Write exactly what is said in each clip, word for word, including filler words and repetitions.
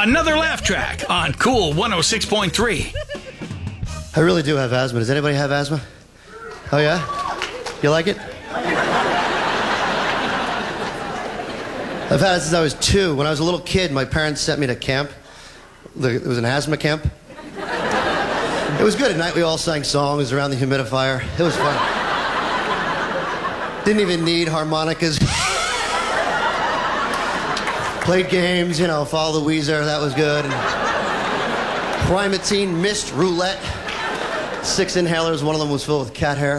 Another laugh track on Cool one oh six point three. I really do have asthma. Does anybody have asthma? Oh, yeah? You like it? I've had it since I was two. When I was a little kid, my parents sent me to camp. It was an asthma camp. It was good. At night, we all sang songs around the humidifier. It was fun. Didn't even need harmonicas. Played games, you know, follow the Weezer. That was good. And Primatine mist roulette. Six inhalers. One of them was filled with cat hair.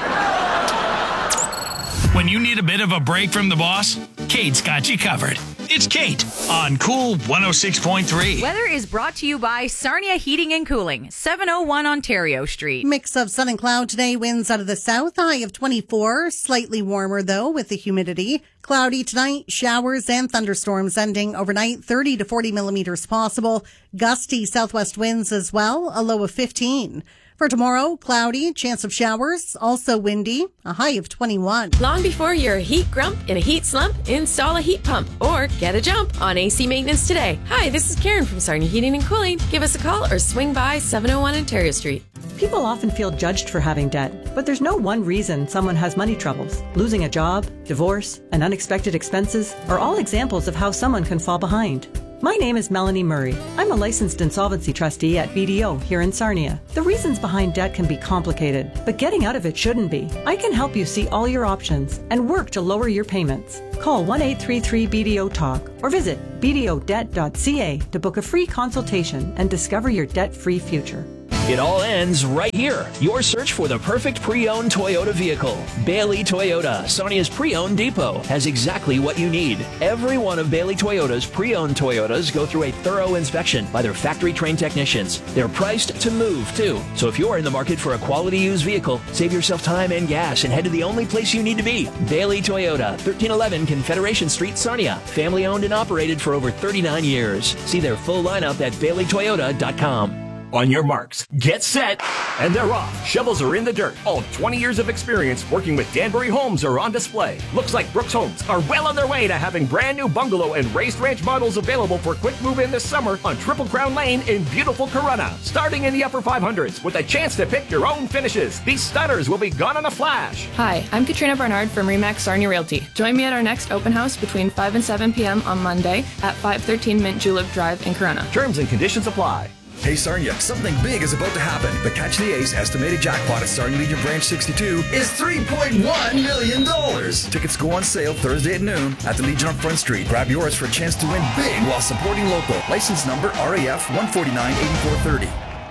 When you need a bit of a break from the boss, Kate's got you covered. It's Kate on Cool one oh six point three. Weather is brought to you by Sarnia Heating and Cooling, seven oh one Ontario Street. Mix of sun and cloud today, winds out of the south, high of twenty-four. Slightly warmer, though, with the humidity. Cloudy tonight, showers and thunderstorms ending overnight, thirty to forty millimeters possible. Gusty southwest winds as well, a low of fifteen. For tomorrow, cloudy, chance of showers, also windy, a high of twenty-one. Long before you're a heat grump in a heat slump, install a heat pump or get a jump on A C maintenance today. Hi, this is Karen from Sarnia Heating and Cooling. Give us a call or swing by seven oh one Ontario Street. People often feel judged for having debt, but there's no one reason someone has money troubles. Losing a job, divorce, and unexpected expenses are all examples of how someone can fall behind. My name is Melanie Murray. I'm a licensed insolvency trustee at B D O here in Sarnia. The reasons behind debt can be complicated, but getting out of it shouldn't be. I can help you see all your options and work to lower your payments. Call one eight three three B D O talk or visit b d o debt dot c a to book a free consultation and discover your debt-free future. It all ends right here. Your search for the perfect pre-owned Toyota vehicle. Bailey Toyota, Sarnia's pre-owned depot, has exactly what you need. Every one of Bailey Toyota's pre-owned Toyotas go through a thorough inspection by their factory-trained technicians. They're priced to move, too. So if you're in the market for a quality used vehicle, save yourself time and gas and head to the only place you need to be. Bailey Toyota, thirteen eleven Confederation Street, Sarnia. Family-owned and operated for over thirty-nine years. See their full lineup at bailey toyota dot com. On your marks, get set, and they're off. Shovels are in the dirt. All twenty years of experience working with Danbury Homes are on display. Looks like Brooks Homes are well on their way to having brand new bungalow and raised ranch models available for quick move-in this summer on Triple Crown Lane in beautiful Corunna. Starting in the upper five hundreds with a chance to pick your own finishes. These stunners will be gone in a flash. Hi, I'm Katrina Barnard from Remax Sarnia Realty. Join me at our next open house between five and seven p.m. on Monday at five thirteen Mint Julep Drive in Corunna. Terms and conditions apply. Hey Sarnia, something big is about to happen. The Catch the Ace estimated jackpot at Sarnia Legion Branch sixty-two is three point one million dollars. Tickets go on sale Thursday at noon at the Legion on Front Street. Grab yours for a chance to win big while supporting local. License number R A F one forty-nine eighty-four thirty.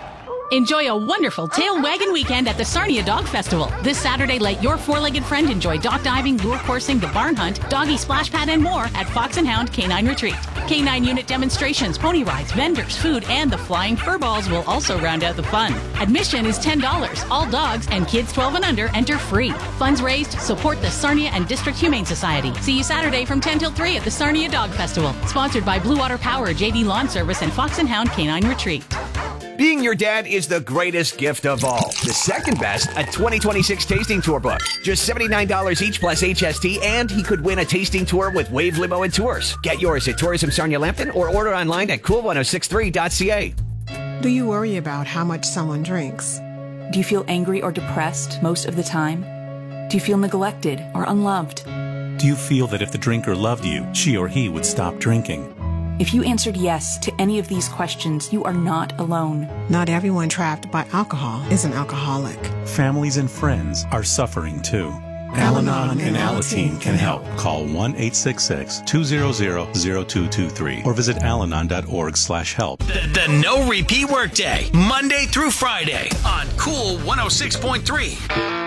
Enjoy a wonderful tail wagging weekend at the Sarnia Dog Festival. This Saturday, let your four-legged friend enjoy dock diving, lure coursing, the barn hunt, doggy splash pad, and more at Fox and Hound Canine Retreat. Canine unit demonstrations, pony rides, vendors, food, and the flying fur balls will also round out the fun. Admission is ten dollars. All dogs and kids twelve and under enter free. Funds raised support the Sarnia and District Humane Society. See you Saturday from ten till three at the Sarnia Dog Festival. Sponsored by Blue Water Power, J D Lawn Service, and Fox and Hound Canine Retreat. Being your dad is the greatest gift of all. The second best, a twenty twenty-six tasting tour book. Just seventy-nine dollars each plus H S T, and he could win a tasting tour with Wave Limo and Tours. Get yours at Tourism Sarnia Lambton or order online at cool one oh six three dot c a. Do you worry about how much someone drinks? Do you feel angry or depressed most of the time? Do you feel neglected or unloved? Do you feel that if the drinker loved you, she or he would stop drinking? If you answered yes to any of these questions, you are not alone. Not everyone trapped by alcohol is an alcoholic. Families and friends are suffering too. Al-Anon and Alateen can help. Call one eight six six, two zero zero, zero two two three or visit alanon dot org slash help. The, the No Repeat Workday, Monday through Friday on Cool one oh six point three.